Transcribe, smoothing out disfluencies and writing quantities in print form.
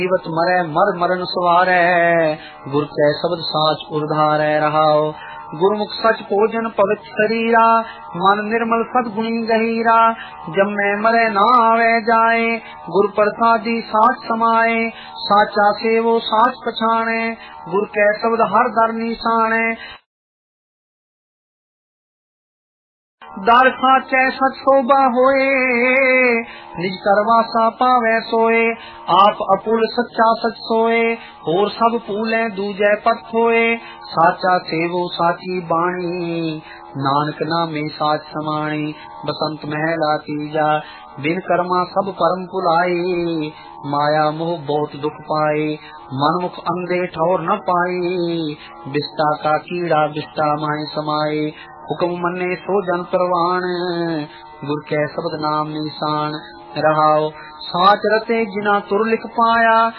जीवत मरै मर मरण सवारै, गुर कै शब्द साच उधारै रहाओ। गुरमुख सच भोजन पवित्र शरीरा, मन निर्मल सदगुणी गहीरा। जम्मै मरै ना आवे जाए, गुर प्रसादी साच समाए। साचा सेवो साच पछाणे, गुर कै शब्द हर दर निशाने। दर साचै सच शोभा होए, निज करवासा पावै सोए। आप अपुल सच्चा सच सोए, होर सब भूलै दूजै पथ होए। साचा सेवो साची बाणी, नानक नामे साच समाणी। बसंत महला तीजा, बिन कर्मा सब परम भुलाए। माया मोह बहुत दुख पाए, मनमुख अंधे ठौर न पाए। बिस्ता का कीड़ा बिस्ता माए समाए, हुक्म मन्ने सो जन परवान। गुर कै शब्द नाम निशान रहाओ। साच रते जिना तुर लिख पाया,